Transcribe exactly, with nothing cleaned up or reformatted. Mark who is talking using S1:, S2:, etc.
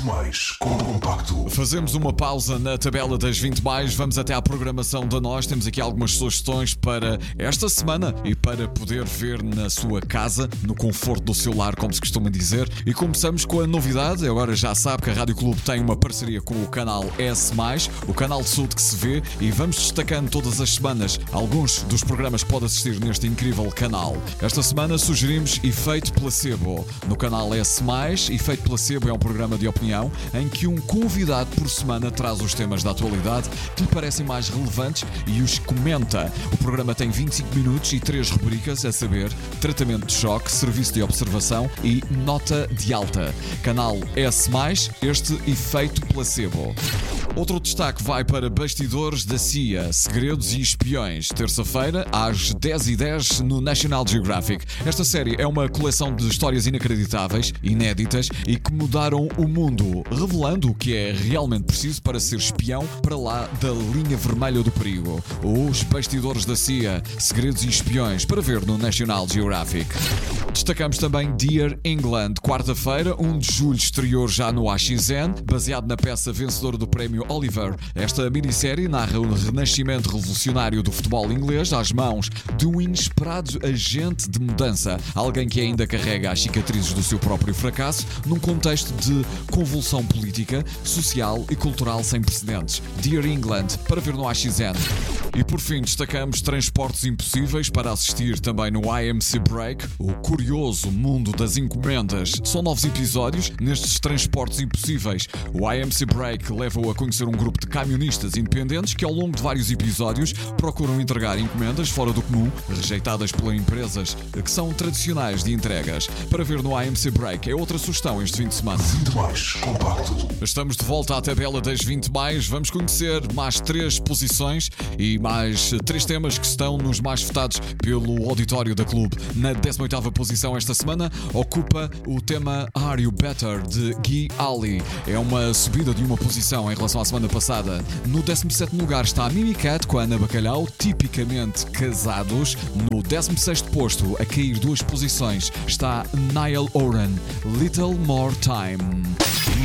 S1: vinte mais com compacto.
S2: Fazemos uma pausa na tabela das vinte mais, vamos até à programação da Nós. Temos aqui algumas sugestões para esta semana e para poder ver na sua casa, no conforto do seu lar, como se costuma dizer. E começamos com a novidade. Agora já sabe que a Rádio Clube tem uma parceria com o canal S mais, o canal de saúde que se vê, e vamos destacando todas as semanas alguns dos programas que pode assistir neste incrível canal. Esta semana sugerimos Efeito Placebo. No canal S mais, Efeito Placebo é um programa de opinião em que um convidado por semana traz os temas da atualidade que lhe parecem mais relevantes e os comenta. O programa tem vinte e cinco minutos e três rubricas, a saber: tratamento de choque, serviço de observação e nota de alta. Canal S mais, este Efeito Placebo. Outro destaque vai para Bastidores da C I A, Segredos e Espiões, terça-feira às dez e dez no National Geographic. Esta série é uma coleção de histórias inacreditáveis, inéditas e que mudaram o mundo, revelando o que é realmente preciso para ser espião para lá da linha vermelha do perigo. Os Bastidores da C I A, Segredos e Espiões, para ver no National Geographic. Destacamos também Dear England, quarta-feira, um de julho, estreou já no A X N, baseado na peça vencedora do prémio Oliver. Esta minissérie narra o renascimento revolucionário do futebol inglês às mãos de um inesperado agente de mudança, alguém que ainda carrega as cicatrizes do seu próprio fracasso, num contexto de convulsão política, social e cultural sem precedentes. Dear England, para ver no A X N. E por fim destacamos Transportes Impossíveis, para assistir também no I M C Break, o curioso mundo das encomendas. São novos episódios nestes Transportes Impossíveis. O I M C Break leva-o a conhecer um grupo de camionistas independentes que ao longo de vários episódios procuram entregar encomendas fora do comum, rejeitadas por empresas que são tradicionais de entregas. Para ver no I M C Break é outra sugestão este fim de semana.
S1: vinte mais compacto.
S2: Estamos de volta à tabela das vinte mais. Vamos conhecer mais três posições e mais três temas que estão nos mais votados pelo auditório da Clube. Na décima oitava posição esta semana ocupa o tema Are You Better, de Gui Ali. É uma subida de uma posição em relação à semana passada. No décimo sétimo lugar está a Mimicat com a Ana Bacalhau, Tipicamente Casados. No décimo sexto posto, a cair duas posições, está Niall Horan, Little More Time.